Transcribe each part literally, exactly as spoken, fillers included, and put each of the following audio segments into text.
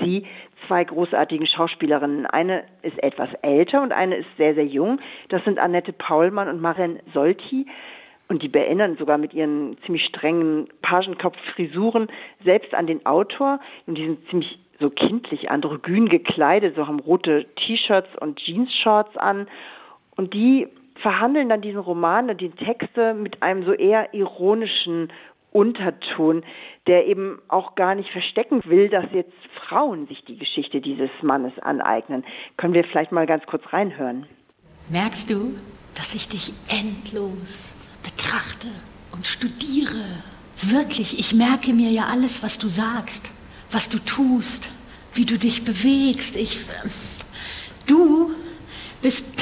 sie zwei großartigen Schauspielerinnen. Eine ist etwas älter und eine ist sehr, sehr jung. Das sind Annette Paulmann und Maren Solti. Und die erinnern sogar mit ihren ziemlich strengen Pagenkopf-Frisuren selbst an den Autor. Und die sind ziemlich so kindlich androgyn gekleidet, so haben rote T-Shirts und Jeans-Shorts an. Und die verhandeln dann diesen Roman und die Texte mit einem so eher ironischen Unterton, der eben auch gar nicht verstecken will, dass jetzt Frauen sich die Geschichte dieses Mannes aneignen. Können wir vielleicht mal ganz kurz reinhören? Merkst du, dass ich dich endlos betrachte und studiere? Wirklich, ich merke mir ja alles, was du sagst, was du tust, wie du dich bewegst. Ich, du bist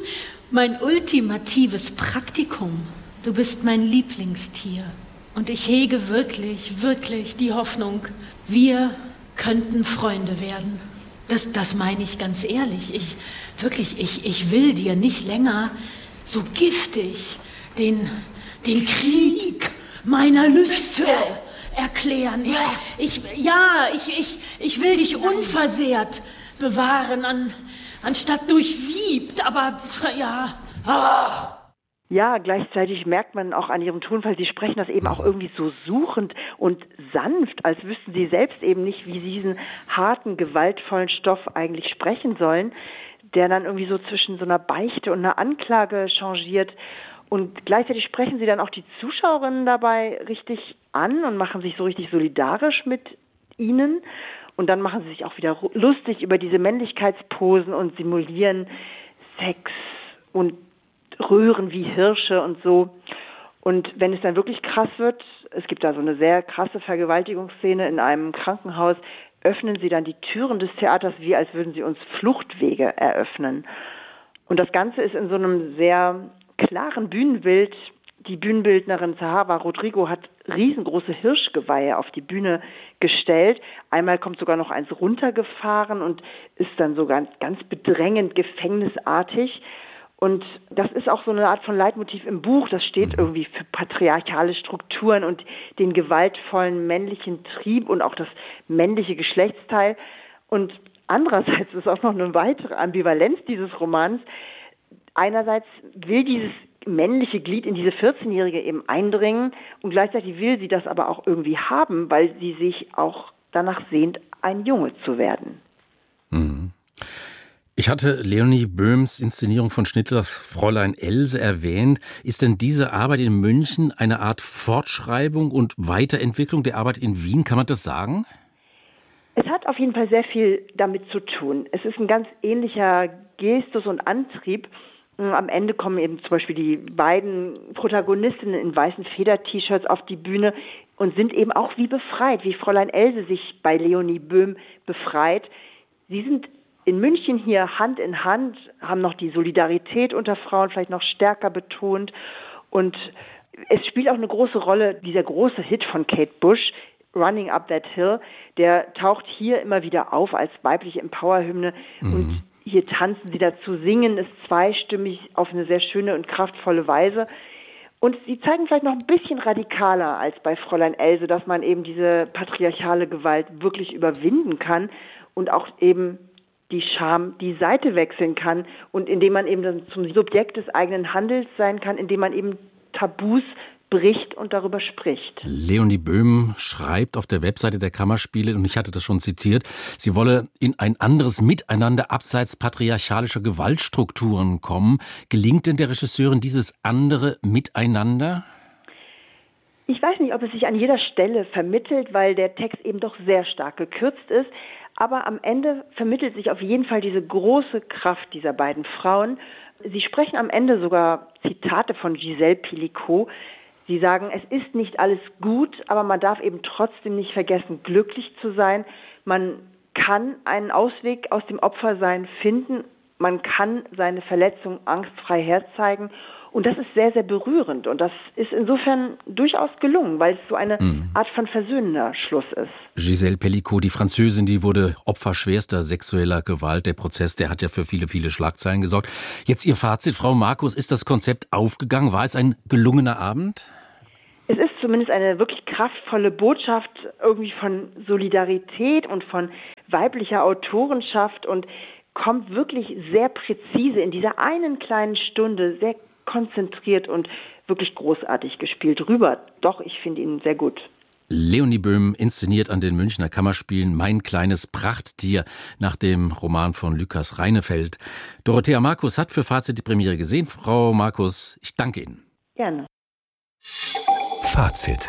mein ultimatives Praktikum. Du bist mein Lieblingstier. Und ich hege wirklich, wirklich die Hoffnung, wir könnten Freunde werden. Das, das meine ich ganz ehrlich. Ich, wirklich, ich, ich will dir nicht länger so giftig den, den Krieg meiner Lüste erklären. Ich, ich, ja, ich, ich, ich will dich unversehrt bewahren, an, anstatt durchsiebt. Aber ja, ah. Ja, gleichzeitig merkt man auch an ihrem Tonfall, sie sprechen das eben auch irgendwie so suchend und sanft, als wüssten sie selbst eben nicht, wie sie diesen harten, gewaltvollen Stoff eigentlich sprechen sollen, der dann irgendwie so zwischen so einer Beichte und einer Anklage changiert. Und gleichzeitig sprechen sie dann auch die Zuschauerinnen dabei richtig an und machen sich so richtig solidarisch mit ihnen. Und dann machen sie sich auch wieder lustig über diese Männlichkeitsposen und simulieren Sex und Röhren wie Hirsche und so. Und wenn es dann wirklich krass wird, es gibt da so eine sehr krasse Vergewaltigungsszene in einem Krankenhaus, öffnen sie dann die Türen des Theaters, wie als würden sie uns Fluchtwege eröffnen. Und das Ganze ist in so einem sehr klaren Bühnenbild. Die Bühnenbildnerin Sahara Rodrigo hat riesengroße Hirschgeweihe auf die Bühne gestellt. Einmal kommt sogar noch eins runtergefahren und ist dann so ganz, ganz bedrängend, gefängnisartig. Und das ist auch so eine Art von Leitmotiv im Buch. Das steht irgendwie für patriarchale Strukturen und den gewaltvollen männlichen Trieb und auch das männliche Geschlechtsteil. Und andererseits ist auch noch eine weitere Ambivalenz dieses Romans. Einerseits will dieses männliche Glied in diese vierzehnjährige eben eindringen und gleichzeitig will sie das aber auch irgendwie haben, weil sie sich auch danach sehnt, ein Junge zu werden. Mhm. Ich hatte Leonie Böhms Inszenierung von Schnittlers Fräulein Else erwähnt. Ist denn diese Arbeit in München eine Art Fortschreibung und Weiterentwicklung der Arbeit in Wien? Kann man das sagen? Es hat auf jeden Fall sehr viel damit zu tun. Es ist ein ganz ähnlicher Gestus und Antrieb. Am Ende kommen eben zum Beispiel die beiden Protagonistinnen in weißen Feder-T-Shirts auf die Bühne und sind eben auch wie befreit, wie Fräulein Else sich bei Leonie Böhm befreit. Sie sind in München hier Hand in Hand, haben noch die Solidarität unter Frauen vielleicht noch stärker betont. Und es spielt auch eine große Rolle, dieser große Hit von Kate Bush, Running Up That Hill, der taucht hier immer wieder auf als weibliche Empowerhymne. Mhm. Und hier tanzen sie dazu, singen es zweistimmig auf eine sehr schöne und kraftvolle Weise. Und sie zeigen vielleicht noch ein bisschen radikaler als bei Fräulein Else, dass man eben diese patriarchale Gewalt wirklich überwinden kann und auch eben die Scham die Seite wechseln kann und indem man eben dann zum Subjekt des eigenen Handels sein kann, indem man eben Tabus bricht und darüber spricht. Leonie Böhm schreibt auf der Webseite der Kammerspiele, und ich hatte das schon zitiert, sie wolle in ein anderes Miteinander abseits patriarchalischer Gewaltstrukturen kommen. Gelingt denn der Regisseurin dieses andere Miteinander? Ich weiß nicht, ob es sich an jeder Stelle vermittelt, weil der Text eben doch sehr stark gekürzt ist. Aber am Ende vermittelt sich auf jeden Fall diese große Kraft dieser beiden Frauen. Sie sprechen am Ende sogar Zitate von Gisèle Picot. Sie sagen, es ist nicht alles gut, aber man darf eben trotzdem nicht vergessen, glücklich zu sein. Man kann einen Ausweg aus dem Opfersein finden. Man kann seine Verletzung angstfrei herzeigen. Und das ist sehr, sehr berührend. Und das ist insofern durchaus gelungen, weil es so eine mhm. Art von versöhnender Schluss ist. Gisèle Picot, die Französin, die wurde Opfer schwerster sexueller Gewalt. Der Prozess, der hat ja für viele, viele Schlagzeilen gesorgt. Jetzt Ihr Fazit, Frau Markus, ist das Konzept aufgegangen? War es ein gelungener Abend? Es ist zumindest eine wirklich kraftvolle Botschaft irgendwie von Solidarität und von weiblicher Autorenschaft und kommt wirklich sehr präzise in dieser einen kleinen Stunde, sehr konzentriert und wirklich großartig gespielt rüber. Doch, ich finde ihn sehr gut. Leonie Böhm inszeniert an den Münchner Kammerspielen Mein kleines Prachttier nach dem Roman von Lukas Reinefeld. Dorothea Markus hat für Fazit die Premiere gesehen. Frau Markus, ich danke Ihnen. Gerne. Fazit.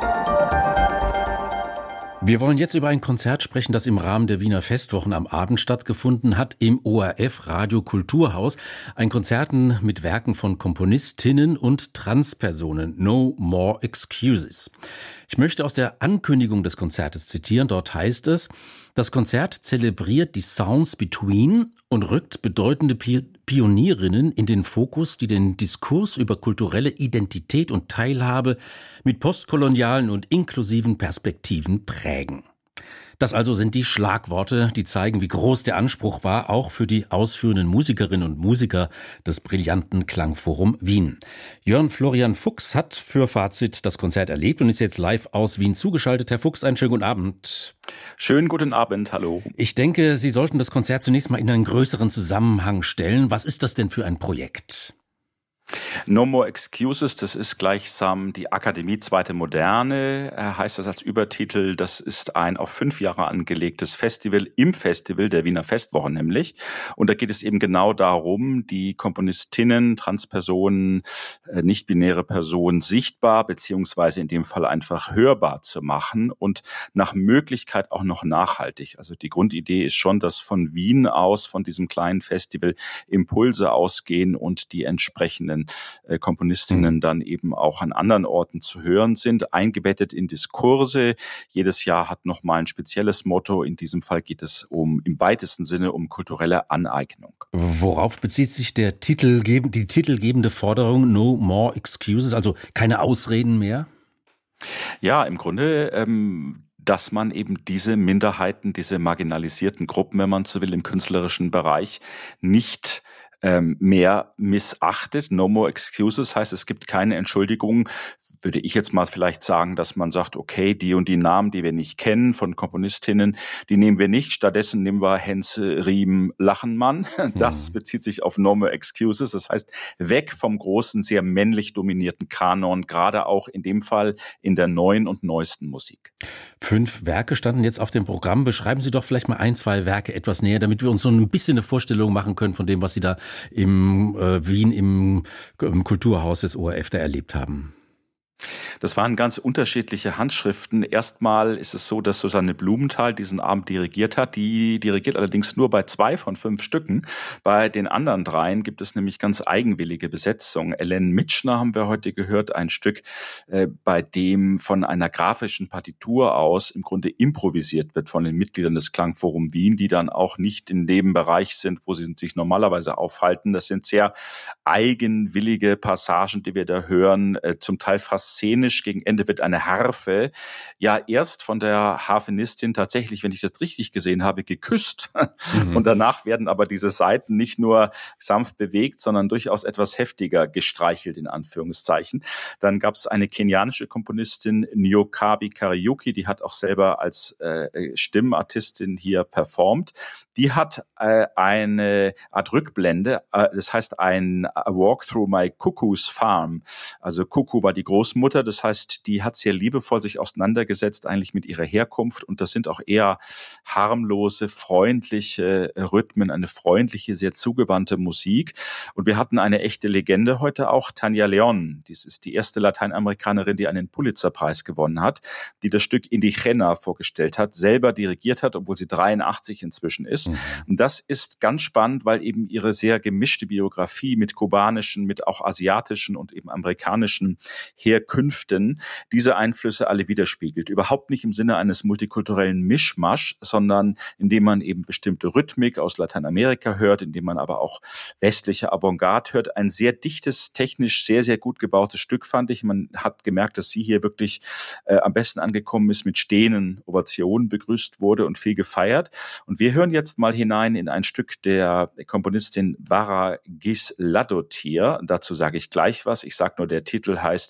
Wir wollen jetzt über ein Konzert sprechen, das im Rahmen der Wiener Festwochen am Abend stattgefunden hat im O R F Radio Kulturhaus. Ein Konzerten mit Werken von Komponistinnen und Transpersonen. No more excuses. Ich möchte aus der Ankündigung des Konzertes zitieren. Dort heißt es: Das Konzert zelebriert die Sounds Between und rückt bedeutende Pionierinnen in den Fokus, die den Diskurs über kulturelle Identität und Teilhabe mit postkolonialen und inklusiven Perspektiven prägen. Das also sind die Schlagworte, die zeigen, wie groß der Anspruch war, auch für die ausführenden Musikerinnen und Musiker des brillanten Klangforum Wien. Jörn Florian Fuchs hat für Fazit das Konzert erlebt und ist jetzt live aus Wien zugeschaltet. Herr Fuchs, einen schönen guten Abend. Schönen guten Abend, hallo. Ich denke, Sie sollten das Konzert zunächst mal in einen größeren Zusammenhang stellen. Was ist das denn für ein Projekt? No more excuses, das ist gleichsam die Akademie Zweite Moderne, äh, heißt das als Übertitel. Das ist ein auf fünf Jahre angelegtes Festival im Festival der Wiener Festwochen nämlich. Und da geht es eben genau darum, die Komponistinnen, Transpersonen, äh, nicht-binäre Personen sichtbar beziehungsweise in dem Fall einfach hörbar zu machen und nach Möglichkeit auch noch nachhaltig. Also die Grundidee ist schon, dass von Wien aus, von diesem kleinen Festival Impulse ausgehen und die entsprechenden Äh, Komponistinnen mhm. dann eben auch an anderen Orten zu hören sind, eingebettet in Diskurse. Jedes Jahr hat nochmal ein spezielles Motto. In diesem Fall geht es um im weitesten Sinne um kulturelle Aneignung. Worauf bezieht sich der Titel, die titelgebende Forderung No more excuses, also keine Ausreden mehr? Ja, im Grunde ähm, dass man eben diese Minderheiten, diese marginalisierten Gruppen, wenn man so will, im künstlerischen Bereich nicht Ähm, mehr missachtet. No more excuses heißt, es gibt keine Entschuldigung. Würde ich jetzt mal vielleicht sagen, dass man sagt, okay, die und die Namen, die wir nicht kennen von Komponistinnen, die nehmen wir nicht. Stattdessen nehmen wir Hense, Riem, Lachenmann. Das mhm. bezieht sich auf No more excuses. Das heißt, weg vom großen, sehr männlich dominierten Kanon, gerade auch in dem Fall in der neuen und neuesten Musik. Fünf Werke standen jetzt auf dem Programm. Beschreiben Sie doch vielleicht mal ein, zwei Werke etwas näher, damit wir uns so ein bisschen eine Vorstellung machen können von dem, was Sie da im äh, Wien im, im Kulturhaus des O R F da erlebt haben. Das waren ganz unterschiedliche Handschriften. Erstmal ist es so, dass Susanne Blumenthal diesen Abend dirigiert hat. Die dirigiert allerdings nur bei zwei von fünf Stücken. Bei den anderen dreien gibt es nämlich ganz eigenwillige Besetzungen. Ellen Mitschner haben wir heute gehört, ein Stück, äh, bei dem von einer grafischen Partitur aus im Grunde improvisiert wird von den Mitgliedern des Klangforum Wien, die dann auch nicht in dem Bereich sind, wo sie sich normalerweise aufhalten. Das sind sehr eigenwillige Passagen, die wir da hören, äh, zum Teil fast szenisch. Gegen Ende wird eine Harfe ja erst von der Harfenistin tatsächlich, wenn ich das richtig gesehen habe, geküsst. Mhm. Und danach werden aber diese Saiten nicht nur sanft bewegt, sondern durchaus etwas heftiger gestreichelt, in Anführungszeichen. Dann gab es eine kenianische Komponistin, Nyokabi Kariuki, die hat auch selber als äh, Stimmartistin hier performt. Die hat äh, eine Art Rückblende, äh, das heißt ein Walk through my Cuckoo's Farm. Also Cuckoo war die Großmutter, das heißt, die hat sehr liebevoll sich auseinandergesetzt eigentlich mit ihrer Herkunft und das sind auch eher harmlose, freundliche Rhythmen, eine freundliche, sehr zugewandte Musik. Und wir hatten eine echte Legende heute auch, Tanja León. Dies ist die erste Lateinamerikanerin, die einen Pulitzerpreis gewonnen hat, die das Stück Indigena vorgestellt hat, selber dirigiert hat, obwohl sie dreiundachtzig inzwischen ist. Mhm. Und das ist ganz spannend, weil eben ihre sehr gemischte Biografie mit kubanischen, mit auch asiatischen und eben amerikanischen Herkünften diese Einflüsse alle widerspiegelt. Überhaupt nicht im Sinne eines multikulturellen Mischmasch, sondern indem man eben bestimmte Rhythmik aus Lateinamerika hört, indem man aber auch westliche Avantgarde hört. Ein sehr dichtes, technisch sehr, sehr gut gebautes Stück, fand ich. Man hat gemerkt, dass sie hier wirklich äh, am besten angekommen ist, mit stehenden Ovationen begrüßt wurde und viel gefeiert. Und wir hören jetzt mal hinein in ein Stück der Komponistin Bara Gis Ladotir. Dazu sage ich gleich was. Ich sage nur, der Titel heißt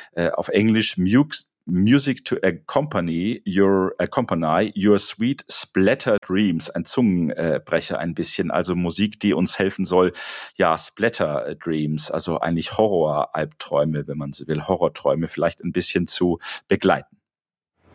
äh, auf Englisch Mux Music to accompany your accompany your sweet splatter dreams, ein Zungenbrecher ein bisschen, also Musik, die uns helfen soll, ja, Splatter Dreams, also eigentlich Horror-Albträume, wenn man so will, Horrorträume vielleicht ein bisschen zu begleiten.